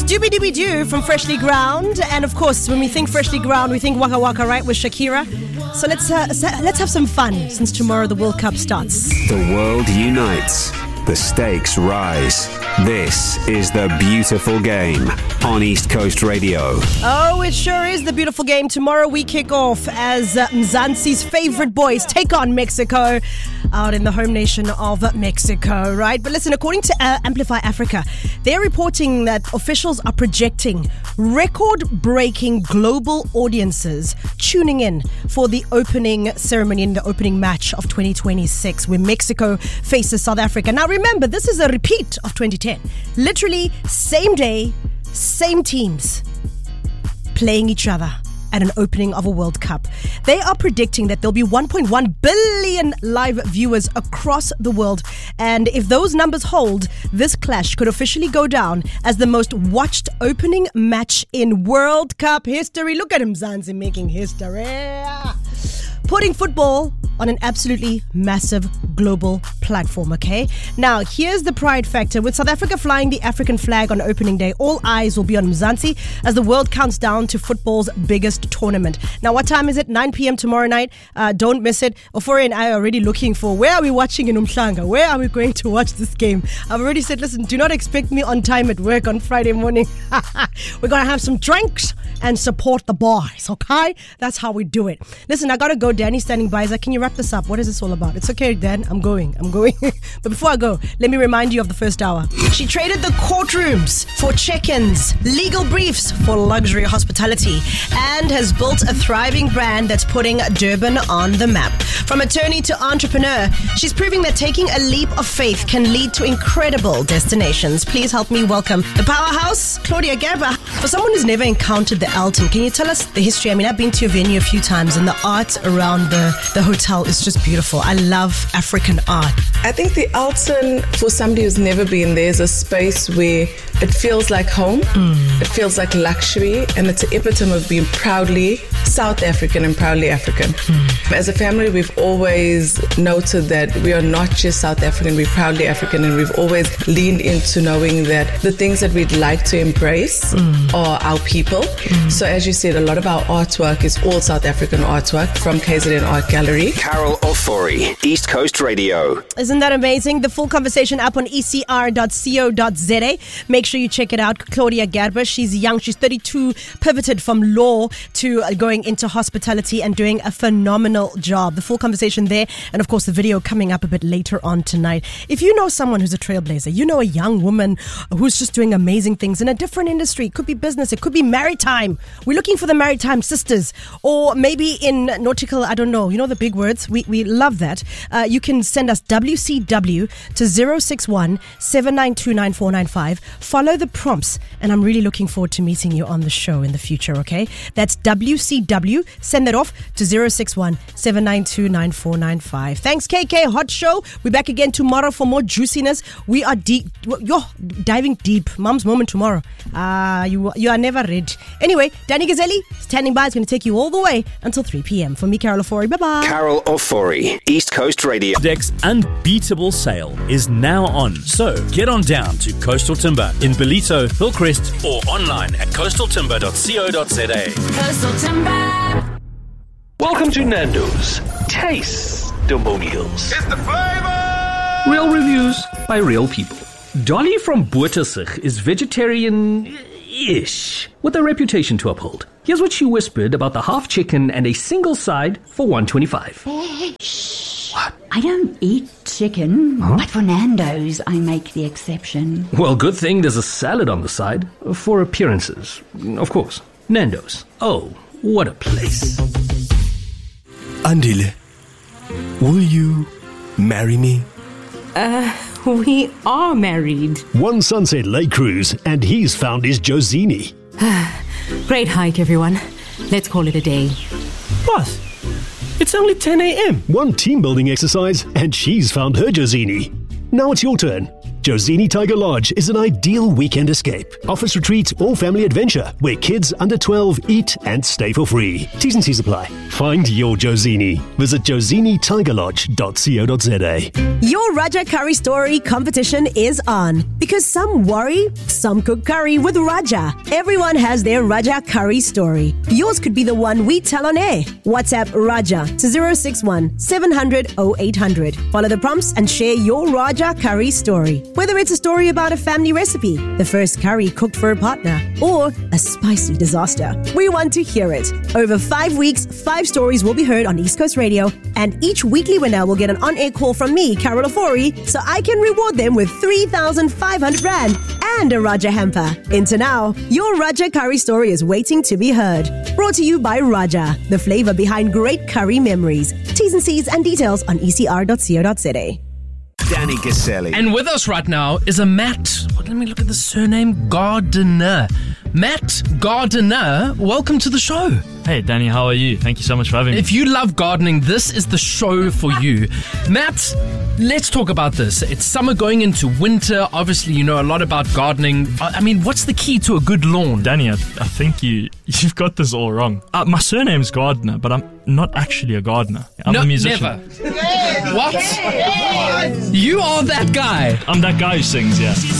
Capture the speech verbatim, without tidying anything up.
Doobie Doobie Doo from Freshly Ground. And of course, when we think Freshly Ground, we think Waka Waka, right, with Shakira. So let's uh, let's have some fun since tomorrow the World Cup starts. The world unites. The stakes rise. This is The Beautiful Game on East Coast Radio. Oh, it sure is The Beautiful Game. Tomorrow we kick off as uh, Mzansi's favorite boys take on Mexico out in the home nation of Mexico, right? But listen, according to uh, Amplify Africa, they're reporting that officials are projecting record-breaking global audiences tuning in for the opening ceremony and the opening match of twenty twenty-six where Mexico faces South Africa. Now remember, this is a repeat of twenty ten. Literally same day, same teams playing each other at an opening of a World Cup. They are predicting that there'll be one point one billion live viewers across the world. And if those numbers hold, this clash could officially go down as the most watched opening match in World Cup history. Look at him, Mzansi, making history. Putting football on an absolutely massive global platform, okay? Now, here's the pride factor. With South Africa flying the African flag on opening day, all eyes will be on Mzansi as the world counts down to football's biggest tournament. Now, what time is it? nine p.m. tomorrow night. Uh, don't miss it. Ofori and I are already looking for where are we watching in Umhlanga? Where are we going to watch this game? I've already said, listen, do not expect me on time at work on Friday morning. We're going to have some drinks and support the boys, okay? That's how we do it. Listen, I got to go. Danny's standing by. He's like, can you wrap this up? What is this all about? It's okay, Dan. I'm going. I'm going. But before I go, let me remind you of the first hour. She traded the courtrooms for check-ins, legal briefs for luxury hospitality, and has built a thriving brand that's putting Durban on the map. From attorney to entrepreneur, she's proving that taking a leap of faith can lead to incredible destinations. Please help me welcome the powerhouse, Claudia Gerber. For someone who's never encountered the Alton, can you tell us the history? I mean, I've been to your venue a few times, and the art around the, the hotel is just beautiful. I love African art. I think the Alton, for somebody who's never been there, is a space where it feels like home, mm. it feels like luxury, and it's an epitome of being proudly South African and proudly African. Mm. As a family, we've always noted that we are not just South African, we're proudly African, and we've always leaned into knowing that the things that we'd like to embrace mm. are our people. Mm. So as you said, a lot of our artwork is all South African artwork from K Z N Art Gallery. Carol Ofori, East Coast Radio. Isn't that amazing? The full conversation up on e c r dot co dot z a. Make sure you check it out. Claudia Gerber, she's young, she's thirty-two, pivoted from law to going into hospitality and doing a phenomenal job. The full conversation there, and of course the video coming up a bit later on tonight. If you know someone who's a trailblazer, you know a young woman who's just doing amazing things in a different industry, it could be business, it could be maritime. We're looking for the maritime sisters, or maybe in nautical, I don't know, you know the big words, we, we love that. Uh, you can send us W C W to zero six one seven nine two nine four nine five. Follow the prompts, and I'm really looking forward to meeting you on the show in the future, okay? That's W C W. Send that off to zero six one seven nine two nine four nine five. Thanks, K K. Hot show. We're back again tomorrow for more juiciness. We are deep. You're diving deep. Mom's moment tomorrow. Ah, uh, you you are never ready. Anyway, Danny Gazzelli standing by is going to take you all the way until three p.m. For me, Carol Ofori. Bye-bye. Carol Ofori, East Coast Radio. Deck's unbeatable sale is now on. So get on down to Coastal Timber in Bellito, Hillcrest, or online at coastal timber dot co dot z a. Coastal Timber. Welcome to Nando's Taste-Testimonials. It's the flavor! Real reviews by real people. Dolly from Bottersig is vegetarian-ish, with a reputation to uphold. Here's what she whispered about the half chicken and a single side for one twenty-five. Shh. What? I don't eat chicken, huh? But for Nando's, I make the exception. Well, good thing there's a salad on the side for appearances. Of course. Nando's. Oh, what a place. Andile, will you marry me? Uh, we are married. One Sunset Lake Cruise, and he's found his Josini. Great hike, everyone. Let's call it a day. Boss, it's only ten a.m. One team building exercise, and she's found her Josini. Now it's your turn. Josini Tiger Lodge is an ideal weekend escape. Office retreat or family adventure where kids under twelve eat and stay for free. T's and C's apply. Find your Josini. Visit josini tiger lodge dot co dot za. Your Raja Curry Story competition is on. Because some worry, some cook curry with Raja. Everyone has their Raja Curry story. Yours could be the one we tell on air. WhatsApp Raja to zero six one seven hundred oh eight hundred. Follow the prompts and share your Raja Curry story. Whether it's a story about a family recipe, the first curry cooked for a partner, or a spicy disaster. We want to hear it. Over five weeks, five stories will be heard on East Coast Radio, and each weekly winner will get an on-air call from me, Carol Ofori, so I can reward them with three thousand five hundred rand and a Raja hamper. Into now, your Raja Curry story is waiting to be heard. Brought to you by Raja, the flavor behind great curry memories. T's and C's and details on e c r dot co dot za. Danny Caselli. And with us right now is a Matt. Let me look at the surname. Gardiner. Matt Gardiner, welcome to the show. Hey, Danny, how are you? Thank you so much for having me. If you love gardening, this is the show for you. Matt, let's talk about this. It's summer going into winter. Obviously, you know a lot about gardening. I mean, what's the key to a good lawn? Danny, I, I think you, you've got this all wrong. Uh, my surname's Gardiner, but I'm not actually a gardener. I'm no, a musician. Never. What? You are that guy. I'm that guy who sings, yeah.